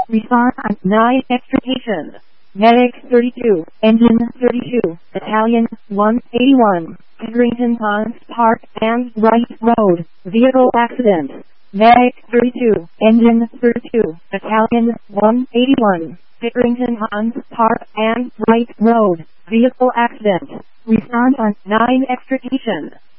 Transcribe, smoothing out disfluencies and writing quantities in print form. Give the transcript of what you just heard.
Respond on 9 extrication. Medic 32, Engine 32, Italian 181, Pickerington Ponds Park and Wright Road, vehicle accident. Medic 32, Engine 32, Italian 181, Pickerington Ponds Park and Wright Road, vehicle accident. Respond on 9 extrication.